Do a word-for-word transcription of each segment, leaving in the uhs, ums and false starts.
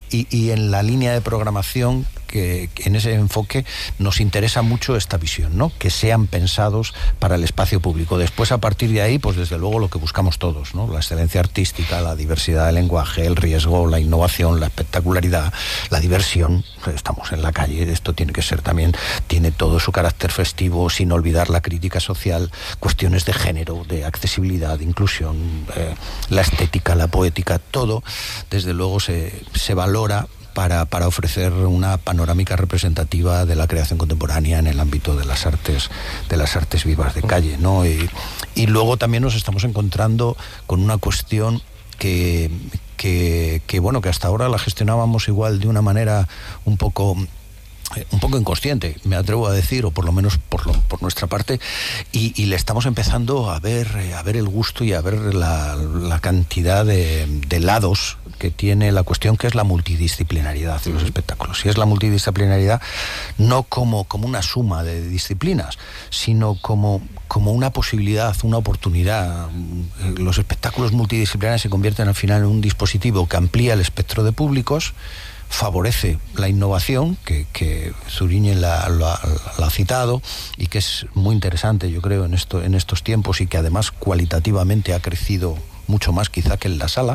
y, y en la línea de programación, que, que en ese enfoque nos interesa mucho esta visión, ¿no? Que sean pensados para el espacio público. Después, a partir de ahí, pues desde luego lo que buscamos todos, ¿no? La excelencia artística, la diversidad del lenguaje, el riesgo, la innovación, la espectacularidad, la diversión. Estamos en la calle, esto tiene que ser también, tiene todo su carácter festivo, sin olvidar la crítica social, cuestiones de género, de accesibilidad, de inclusión, eh, la estética, la poética, todo, desde luego se, se valora Para, para ofrecer una panorámica representativa de la creación contemporánea en el ámbito de las artes, de las artes vivas de calle, ¿no? Y, y luego también nos estamos encontrando con una cuestión que, que, que, bueno, que hasta ahora la gestionábamos igual de una manera un poco... un poco inconsciente, me atrevo a decir, o por lo menos por, lo, por nuestra parte, y, y le estamos empezando a ver, a ver el gusto y a ver la, la cantidad de, de lados que tiene la cuestión, que es la multidisciplinaridad de los espectáculos. Y es la multidisciplinaridad no como, como una suma de disciplinas, sino como, como una posibilidad, una oportunidad. Los espectáculos multidisciplinarios se convierten al final en un dispositivo que amplía el espectro de públicos, favorece la innovación, que, que Zuriñe la, la, la ha citado, y que es muy interesante, yo creo, en, esto, en estos tiempos, y que además cualitativamente ha crecido mucho más quizá que en la sala,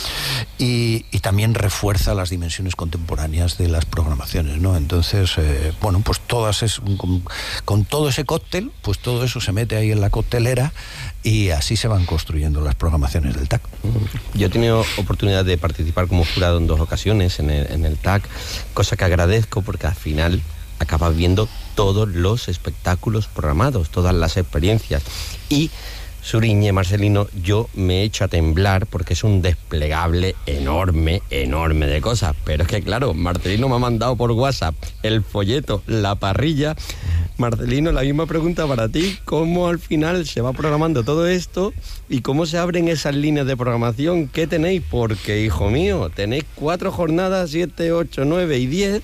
y, y también refuerza las dimensiones contemporáneas de las programaciones, ¿no? Entonces, eh, bueno, pues todas es, con, con todo ese cóctel, pues todo eso se mete ahí en la coctelera, y así se van construyendo las programaciones del T A C. Yo he tenido oportunidad de participar como jurado en dos ocasiones en el, en el T A C, cosa que agradezco porque al final acabas viendo todos los espectáculos programados, todas las experiencias. Y Zuriñe, Marcelino, yo me he hecho a temblar porque es un desplegable enorme, enorme de cosas. Pero es que, claro, Marcelino me ha mandado por WhatsApp el folleto, la parrilla. Marcelino, la misma pregunta para ti. ¿Cómo al final se va programando todo esto y cómo se abren esas líneas de programación? ¿Qué tenéis? Porque, hijo mío, tenéis cuatro jornadas, siete, ocho, nueve y diez,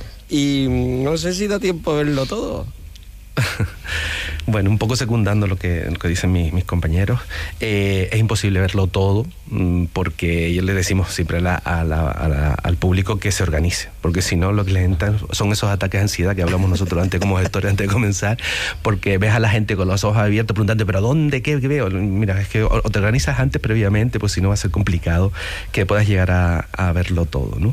y no sé si da tiempo de verlo todo. Bueno, un poco secundando lo que, lo que dicen mis, mis compañeros, eh, es imposible verlo todo, porque ellos le decimos siempre a la, a la, a la, al público que se organice, porque si no lo que les entran son esos ataques de ansiedad que hablamos nosotros antes como gestores antes de comenzar, porque ves a la gente con los ojos abiertos preguntando, pero ¿dónde? ¿Qué, qué veo? Mira, es que o, o te organizas antes previamente, pues si no va a ser complicado que puedas llegar a, a verlo todo, ¿no?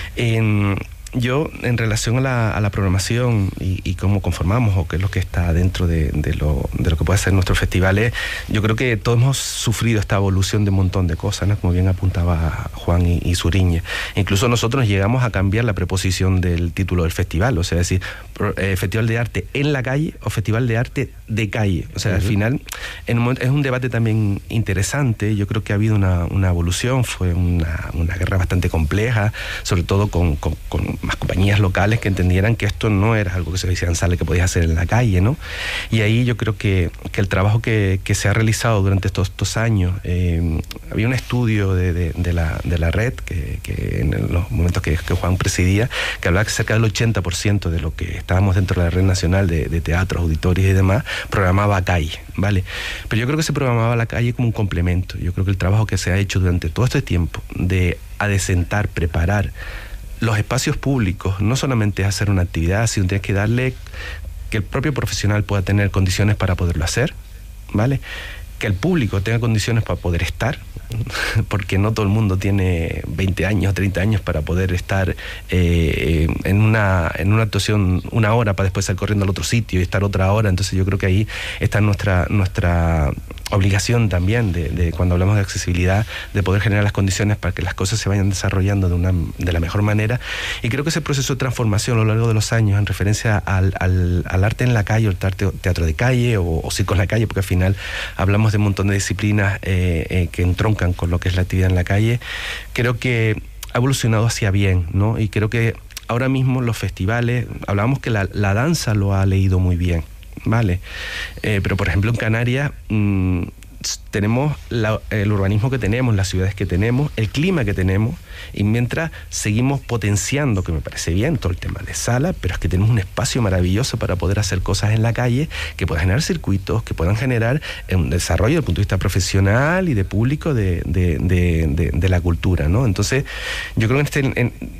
Eh, Yo, en relación a la, a la programación y, y cómo conformamos, o qué es lo que está dentro de, de, lo, de lo que puede ser nuestros festivales, yo creo que todos hemos sufrido esta evolución de un montón de cosas, ¿no? Como bien apuntaba Juan y, y Zuriñe. Incluso nosotros llegamos a cambiar la preposición del título del festival, o sea, es decir, eh, Festival de Arte en la Calle o Festival de Arte de Calle. O sea, uh-huh. Al final en un, es un debate también interesante. Yo creo que ha habido una, una evolución, fue una, una guerra bastante compleja, sobre todo con, con, con más compañías locales que entendieran que esto no era algo que se decía en sala, que podías hacer en la calle, ¿no? Y ahí yo creo que, que el trabajo que, que se ha realizado durante estos, estos años, eh, había un estudio de, de, de, la, de la red, que, que en los momentos que, que Juan presidía, que hablaba que cerca del ochenta por ciento de lo que estábamos dentro de la red nacional de, de teatros, auditorios y demás, programaba a calle, ¿vale? Pero yo creo que se programaba a la calle como un complemento. Yo creo que el trabajo que se ha hecho durante todo este tiempo de adecentar, preparar los espacios públicos, no solamente es hacer una actividad, sino tienes que darle que el propio profesional pueda tener condiciones para poderlo hacer, ¿vale? Que el público tenga condiciones para poder estar, porque no todo el mundo tiene veinte años, treinta años para poder estar eh, en, una, en una actuación una hora para después salir corriendo al otro sitio y estar otra hora. Entonces yo creo que ahí está nuestra, nuestra obligación también, de, de cuando hablamos de accesibilidad, de poder generar las condiciones para que las cosas se vayan desarrollando de, una, de la mejor manera. Y creo que ese proceso de transformación a lo largo de los años en referencia al, al, al arte en la calle, o el teatro, teatro de calle, o, o circo en la calle, porque al final hablamos de un montón de disciplinas eh, eh, que entroncan con lo que es la actividad en la calle, creo que ha evolucionado hacia bien, ¿no? Y creo que ahora mismo los festivales, hablábamos que la, la danza lo ha leído muy bien, ¿vale? Eh, pero por ejemplo en Canarias mmm, tenemos la, el urbanismo que tenemos, las ciudades que tenemos, el clima que tenemos, y mientras seguimos potenciando, que me parece bien, todo el tema de sala, pero es que tenemos un espacio maravilloso para poder hacer cosas en la calle, que puedan generar circuitos, que puedan generar un desarrollo desde el punto de vista profesional y de público de, de, de, de, de la cultura, ¿no? Entonces, yo creo que en este, en,